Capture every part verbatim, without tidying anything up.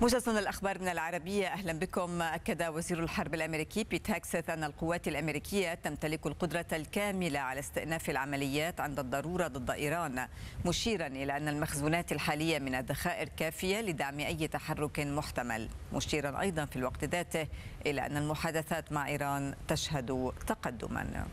موجز من الأخبار من العربية. أهلا بكم. أكد وزير الحرب الأمريكي بيت هيكسث أن القوات الأمريكية تمتلك القدرة الكاملة على استئناف العمليات عند الضرورة ضد إيران، مشيرا إلى أن المخزونات الحالية من الذخائر كافية لدعم أي تحرك محتمل، مشيرا أيضا في الوقت ذاته إلى أن المحادثات مع إيران تشهد تقدما.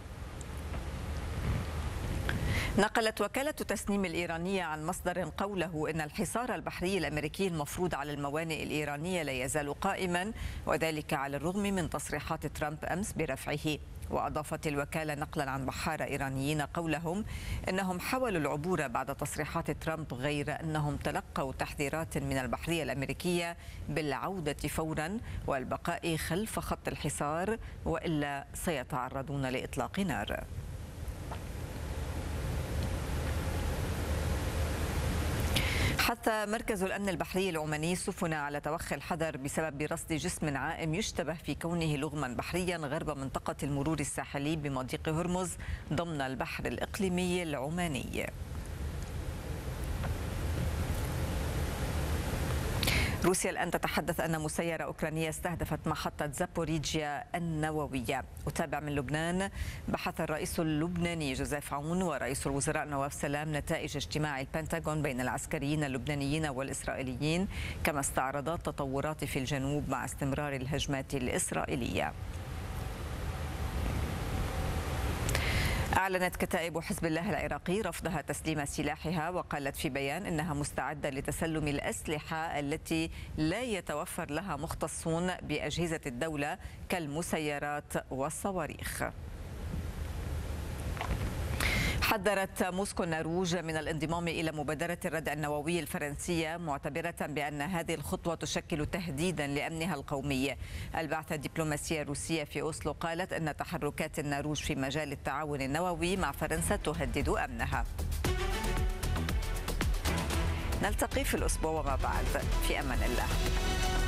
نقلت وكالة تسنيم الإيرانية عن مصدر قوله إن الحصار البحري الأمريكي المفروض على الموانئ الإيرانية لا يزال قائما، وذلك على الرغم من تصريحات ترامب أمس برفعه. وأضافت الوكالة نقلا عن بحارة إيرانيين قولهم إنهم حاولوا العبور بعد تصريحات ترامب، غير أنهم تلقوا تحذيرات من البحرية الأمريكية بالعودة فورا والبقاء خلف خط الحصار، وإلا سيتعرضون لإطلاق نار. حث مركز الأمن البحري العماني السفن على توخي الحذر بسبب رصد جسم عائم يشتبه في كونه لغما بحريا غرب منطقة المرور الساحلي بمضيق هرمز ضمن البحر الإقليمي العماني. روسيا الآن تتحدث أن مسيرة أوكرانية استهدفت محطة زابوريجيا النووية. أتابع من لبنان. بحث الرئيس اللبناني جوزيف عون ورئيس الوزراء نواف سلام نتائج اجتماع البنتاغون بين العسكريين اللبنانيين والإسرائيليين، كما استعرض التطورات في الجنوب مع استمرار الهجمات الإسرائيلية. أعلنت كتائب حزب الله العراقي رفضها تسليم سلاحها، وقالت في بيان إنها مستعدة لتسلم الأسلحة التي لا يتوفر لها مختصون بأجهزة الدولة كالمسيرات والصواريخ. حذرت موسكو النرويج من الانضمام إلى مبادرة الردع النووي الفرنسية، معتبرة بأن هذه الخطوة تشكل تهديدا لأمنها القومي. البعثة الدبلوماسية الروسية في أوسلو قالت أن تحركات النرويج في مجال التعاون النووي مع فرنسا تهدد أمنها. نلتقي في الأسبوع وما بعد. في أمان الله.